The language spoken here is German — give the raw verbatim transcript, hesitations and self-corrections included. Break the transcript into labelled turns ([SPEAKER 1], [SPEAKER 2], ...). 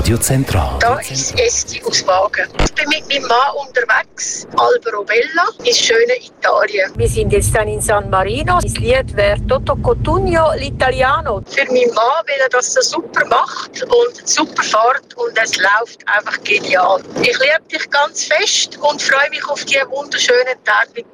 [SPEAKER 1] Radiozentral.
[SPEAKER 2] Da ist Esti aus Wagen. Ich bin mit meinem Mann unterwegs, Alberobella, ins schöne Italien.
[SPEAKER 3] Wir sind jetzt dann in San Marino. Das Lied wäre Toto Cotugno l'Italiano.
[SPEAKER 2] Für meinen Mann, weil er das so super macht und super fährt und es läuft einfach genial. Ich liebe dich ganz fest und freue mich auf die wunderschönen Tage mit